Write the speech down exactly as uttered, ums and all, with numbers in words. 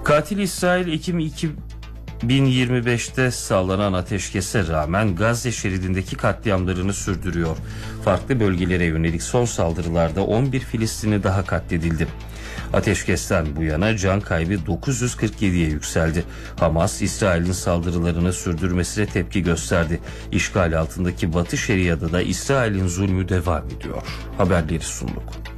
Katil İsrail Ekim iki bin yirmi beşte sağlanan ateşkese rağmen Gazze şeridindeki katliamlarını sürdürüyor. Farklı bölgelere yönelik son saldırılarda on bir Filistinli daha katledildi. Ateşkesten bu yana can kaybı dokuz yüz kırk yediye yükseldi. Hamas, İsrail'in saldırılarını sürdürmesine tepki gösterdi. İşgal altındaki Batı Şeria'da da İsrail'in zulmü devam ediyor. Haberleri sunduk.